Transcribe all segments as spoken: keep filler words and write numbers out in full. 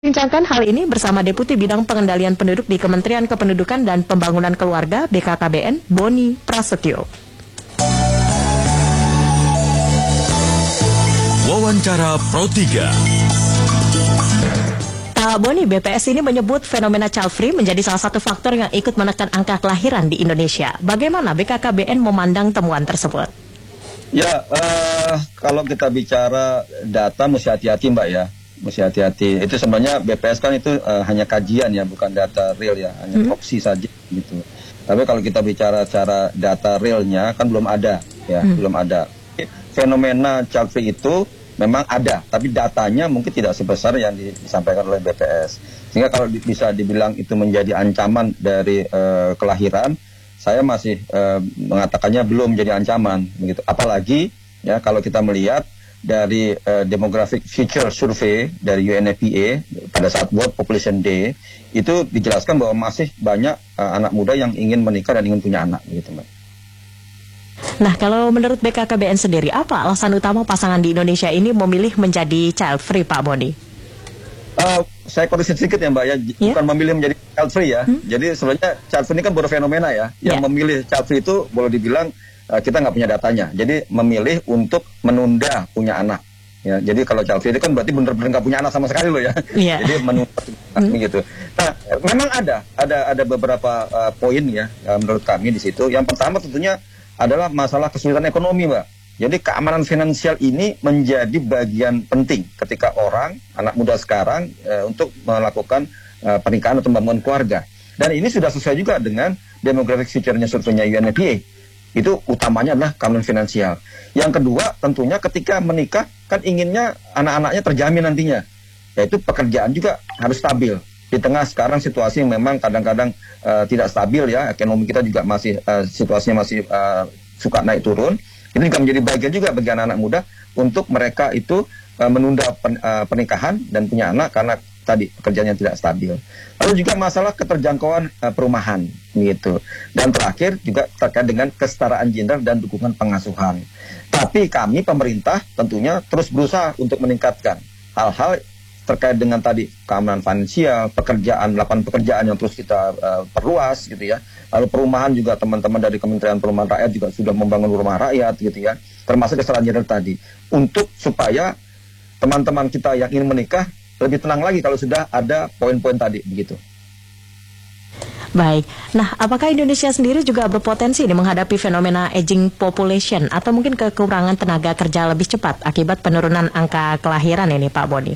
Bincangkan hal ini bersama Deputi Bidang Pengendalian Penduduk di Kementerian Kependudukan dan Pembangunan Keluarga B K K B N, Boni Prasetyo. Wawancara Pro tiga. Pak Boni, B P S ini menyebut fenomena child free menjadi salah satu faktor yang ikut menekan angka kelahiran di Indonesia. Bagaimana B K K B N memandang temuan tersebut? Ya, uh, kalau kita bicara data mesti hati-hati Mbak ya. Mesti hati-hati. Itu sebenarnya B P S kan itu uh, hanya kajian ya, bukan data real ya, hanya hmm. proksi saja gitu. Tapi kalau kita bicara cara data realnya kan belum ada ya, hmm. belum ada. Fenomena child free itu memang ada, tapi datanya mungkin tidak sebesar yang disampaikan oleh B P S. Sehingga kalau di, bisa dibilang itu menjadi ancaman dari uh, kelahiran, saya masih uh, mengatakannya belum menjadi ancaman begitu. Apalagi ya kalau kita melihat dari uh, Demographic Future Survey dari U N F P A pada saat World Population Day itu dijelaskan bahwa masih banyak uh, anak muda yang ingin menikah dan ingin punya anak gitu Mbak. Nah, kalau menurut B K K B N sendiri, apa alasan utama pasangan di Indonesia ini memilih menjadi child free, Pak Boni? Uh, saya koreksi sedikit ya Mbak ya, yeah. bukan memilih menjadi child free ya. Hmm? Jadi sebenarnya child free ini kan baru fenomena ya. Yang yeah. memilih child free itu boleh dibilang uh, kita nggak punya datanya. Jadi memilih untuk menunda punya anak. Ya, jadi kalau child free itu kan berarti benar-benar nggak punya anak sama sekali loh ya. Yeah. Jadi menunda hmm. gitu. Nah, memang ada ada ada beberapa uh, poin ya uh, menurut kami di situ. Yang pertama tentunya adalah masalah kesulitan ekonomi, Mbak. Jadi keamanan finansial ini menjadi bagian penting ketika orang, anak muda sekarang, e, untuk melakukan e, pernikahan atau membangun keluarga. Dan ini sudah sesuai juga dengan demographic future-nya surveinya U N F P A. Itu utamanya adalah keamanan finansial. Yang kedua, tentunya ketika menikah, kan inginnya anak-anaknya terjamin nantinya. Yaitu pekerjaan juga harus stabil. Di tengah sekarang situasi yang memang kadang-kadang uh, tidak stabil ya, ekonomi kita juga masih uh, situasinya masih uh, suka naik turun. Ini juga menjadi bagian juga bagi anak-anak muda untuk mereka itu uh, menunda pen, uh, pernikahan dan punya anak karena tadi pekerjaannya tidak stabil. Lalu juga masalah keterjangkauan uh, perumahan gitu. Dan terakhir juga terkait dengan kesetaraan gender dan dukungan pengasuhan. Tapi kami pemerintah tentunya terus berusaha untuk meningkatkan hal-hal terkait dengan tadi keamanan finansial, pekerjaan, lapangan pekerjaan yang terus kita uh, perluas gitu ya. Lalu perumahan juga teman-teman dari Kementerian Perumahan Rakyat juga sudah membangun rumah rakyat gitu ya. Termasuk kesetaraan gender tadi. Untuk supaya teman-teman kita yang ingin menikah lebih tenang lagi kalau sudah ada poin-poin tadi begitu. Baik. Nah, apakah Indonesia sendiri juga berpotensi nih menghadapi fenomena aging population atau mungkin kekurangan tenaga kerja lebih cepat akibat penurunan angka kelahiran ini, Pak Boni?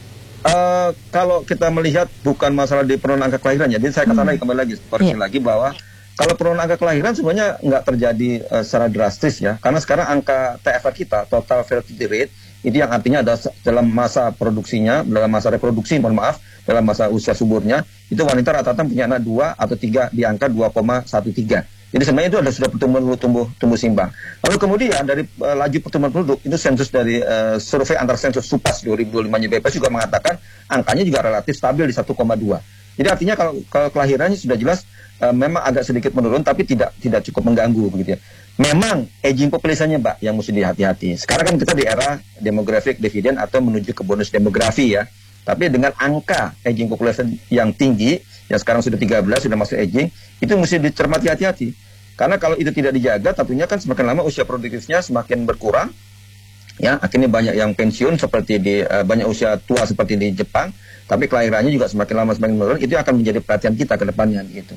Uh, kalau kita melihat bukan masalah di penurunan angka kelahiran, jadi saya katakan hmm. lagi kembali lagi, koreksi yeah. lagi bahwa kalau penurunan angka kelahiran sebenarnya nggak terjadi uh, secara drastis ya, karena sekarang angka T F R kita, total fertility rate, itu yang artinya ada dalam masa produksinya, dalam masa reproduksi, mohon maaf, dalam masa usia suburnya, itu wanita rata-rata punya anak dua atau tiga di angka dua koma tiga belas. Jadi sebenarnya itu ada sudah pertumbuhan tumbuh tumbuh simbang. Lalu kemudian dari uh, laju pertumbuhan penduduk itu sensus dari uh, survei antar sensus Supas dua ribu dua puluh lima B P S juga mengatakan angkanya juga relatif stabil di satu koma dua. Jadi artinya kalau, kalau kelahirannya sudah jelas uh, memang agak sedikit menurun tapi tidak tidak cukup mengganggu begitu ya. Memang aging populasinya Mbak yang mesti dihati-hati. Sekarang kan kita di era demographic dividend atau menuju ke bonus demografi ya. Tapi dengan angka aging population yang tinggi, yang sekarang sudah tiga belas, sudah masuk aging, itu mesti dicermati hati-hati. Karena kalau itu tidak dijaga, tentunya kan semakin lama usia produktifnya semakin berkurang. Ya, akhirnya banyak yang pensiun seperti di, uh, banyak usia tua seperti di Jepang. Tapi kelahirannya juga semakin lama semakin menurun, itu akan menjadi perhatian kita ke depannya gitu.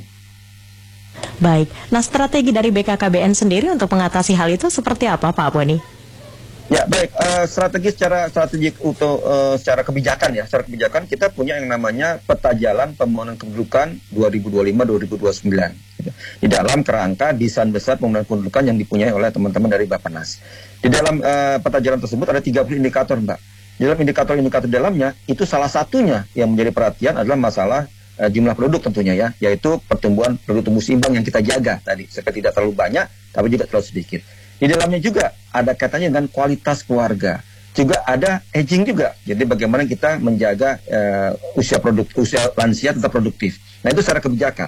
Baik, nah strategi dari B K K B N sendiri untuk mengatasi hal itu seperti apa Pak Boni? Ya baik, uh, strategi secara strategik untuk uh, secara kebijakan ya, secara kebijakan kita punya yang namanya peta jalan pembangunan kependudukan dua ribu dua puluh lima sampai dua ribu dua puluh sembilan. Gitu. Di dalam kerangka desain besar pembangunan kependudukan yang dipunyai oleh teman-teman dari Bappenas. Di dalam uh, peta jalan tersebut ada tiga puluh indikator, Mbak. Di dalam indikator-indikator dalamnya itu salah satunya yang menjadi perhatian adalah masalah uh, jumlah penduduk tentunya ya, yaitu pertumbuhan penduduk tumbuh seimbang yang kita jaga tadi, supaya tidak terlalu banyak tapi juga terlalu sedikit. Di dalamnya juga ada kaitannya dengan kualitas keluarga. Juga ada aging juga. Jadi bagaimana kita menjaga uh, usia produk usia lansia tetap produktif. Nah itu secara kebijakan.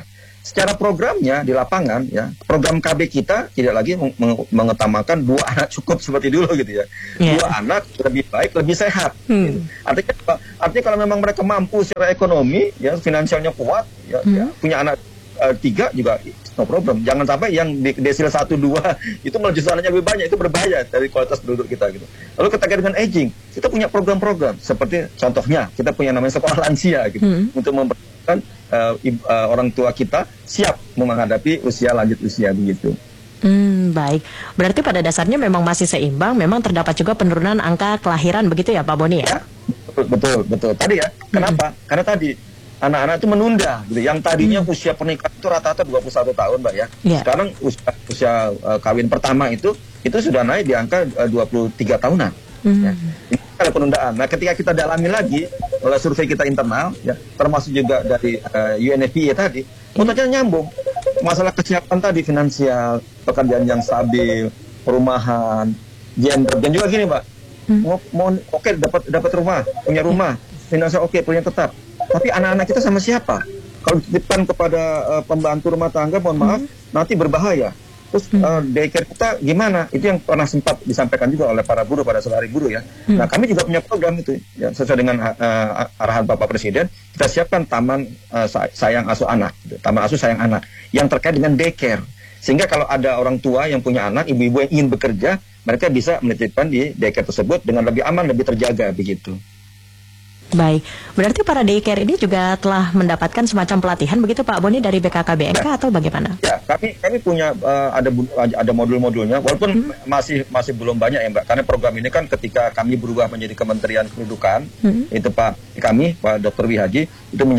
secara programnya di lapangan ya, program K B kita tidak lagi meng- meng- mengutamakan dua anak cukup seperti dulu gitu ya. Yeah. Dua anak lebih baik, lebih sehat. Hmm. Gitu. Artinya apa? Artinya kalau memang mereka mampu secara ekonomi ya, finansialnya kuat ya, Hmm. ya punya anak uh, tiga juga no problem. Jangan sampai yang di desil satu dua itu malah justru anaknya lebih banyak, itu berbahaya dari kualitas penduduk kita gitu. Lalu terkait dengan aging, kita punya program-program seperti contohnya kita punya namanya sekolah lansia gitu, Hmm. untuk mempersiapkan uh, ib- uh, orang tua kita siap menghadapi usia lanjut usia begitu. Hmm, baik. Berarti pada dasarnya memang masih seimbang, memang terdapat juga penurunan angka kelahiran begitu ya Pak Boni ya? Ya, betul, betul, betul. Tadi ya, kenapa? Karena tadi anak-anak itu menunda, gitu. Yang tadinya Hmm. usia pernikahan itu rata-rata dua puluh satu tahun, Mbak ya. Ya. Sekarang usia, usia uh, kawin pertama itu itu sudah naik di angka uh, dua puluh tiga tahunan. Hmm. Ya. Ini ada penundaan. Nah, ketika kita dalami lagi oleh survei kita internal, ya, termasuk juga dari uh, U N F P A tadi, oh ternyata nyambung. Masalah kesiapan tadi, finansial, pekerjaan yang stabil, perumahan, gender, dan juga gini, Mbak. Hmm. Mau, mau oke dapat dapat rumah, punya rumah, finansial oke, punya tetap. Tapi anak-anak kita sama siapa? Kalau dititipkan kepada uh, pembantu rumah tangga, mohon maaf, nanti berbahaya. Terus uh, daycare kita gimana? Itu yang pernah sempat disampaikan juga oleh para buruh pada sore hari buruh ya. Hmm. Nah, kami juga punya program itu ya, sesuai dengan uh, arahan Bapak Presiden. Kita siapkan taman uh, sayang asuh anak, gitu. Taman asuh sayang anak yang terkait dengan daycare. Sehingga kalau ada orang tua yang punya anak, ibu-ibu yang ingin bekerja, mereka bisa menitipkan di daycare tersebut dengan lebih aman, lebih terjaga begitu. Baik, berarti para daycare ini juga telah mendapatkan semacam pelatihan begitu Pak Boni dari B K K B N K Ya. atau bagaimana? Ya, kami kami punya uh, ada bu- ada modul-modulnya, walaupun Hmm. masih masih belum banyak ya Mbak, karena program ini kan ketika kami berubah menjadi Kementerian Kependudukan, Hmm. itu Pak kami Pak Dokter Wihaji itu